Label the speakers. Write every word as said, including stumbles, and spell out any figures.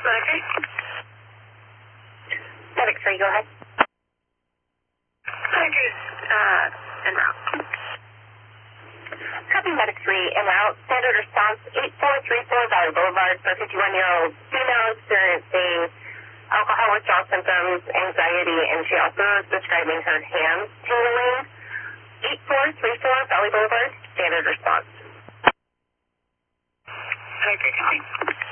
Speaker 1: Okay.
Speaker 2: Medic three, go ahead.
Speaker 1: Okay, uh, en route.
Speaker 2: Copy Medic three, en route. Standard response eight four three four Valley Boulevard for fifty-one-year-old female experiencing alcohol withdrawal symptoms, anxiety, and she also is describing her hands tingling. eight four three four Valley Boulevard, standard response.
Speaker 1: Okay, copy.